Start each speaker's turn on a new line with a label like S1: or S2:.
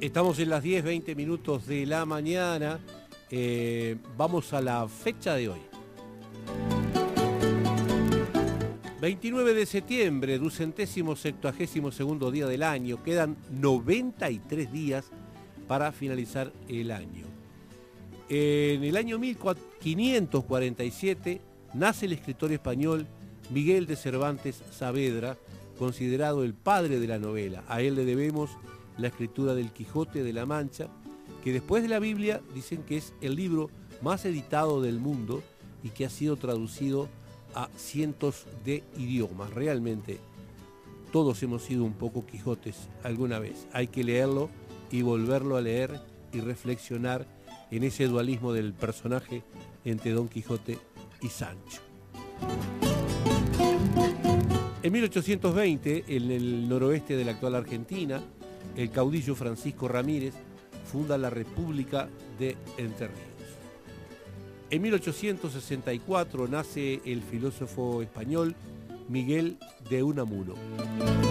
S1: Estamos en las 10:20 minutos de la mañana. Vamos a la fecha de hoy. 29 de septiembre, 272º día del año. Quedan 93 días para finalizar el año. En el año 1547 nace el escritor español Miguel de Cervantes Saavedra, considerado el padre de la novela. A él le debemos la escritura del Quijote de la Mancha, que después de la Biblia dicen que es el libro más editado del mundo y que ha sido traducido a cientos de idiomas. Realmente todos hemos sido un poco Quijotes alguna vez. Hay que leerlo y volverlo a leer y reflexionar en ese dualismo del personaje entre Don Quijote y Sancho. En 1820, en el noroeste de la actual Argentina, el caudillo Francisco Ramírez funda la República de Entre Ríos. En 1864 nace el filósofo español Miguel de Unamuno.